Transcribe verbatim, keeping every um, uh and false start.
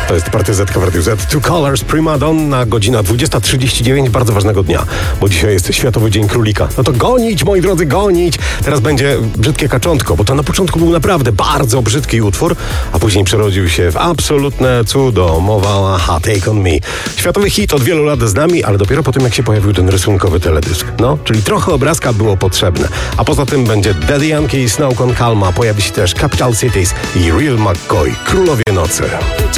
To jest partyzetka w Radiu Z. Two Colors, Prima Donna, godzina dwudziesta trzydzieści dziewięć bardzo ważnego dnia, bo dzisiaj jest Światowy Dzień Królika. No to gonić, moi drodzy, gonić! Teraz będzie Brzydkie Kaczątko, bo to na początku był naprawdę bardzo brzydki utwór, a później przerodził się w absolutne cudo. Mowa Aha, Take On Me. Światowy hit od wielu lat z nami, ale dopiero po tym, jak się pojawił ten rysunkowy teledysk. No, czyli trochę obrazka było potrzebne. A poza tym będzie Daddy Yankee, Snow Con Calma, pojawi się też Capital Cities i Real McCoy, Królowie Nocy.